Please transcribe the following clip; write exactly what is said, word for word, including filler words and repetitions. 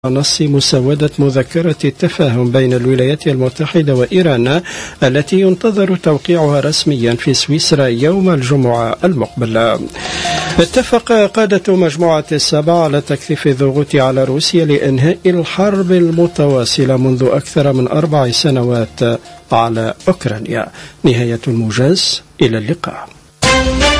نص مسودة مذكرة التفاهم بين الولايات المتحدة وإيران التي ينتظر توقيعها رسميا في سويسرا يوم الجمعة المقبل. اتفق قادة مجموعة السبع على تكثيف الضغوط على روسيا لإنهاء الحرب المتواصلة منذ أكثر من أربع سنوات على أوكرانيا. نهاية الموجز، إلى اللقاء.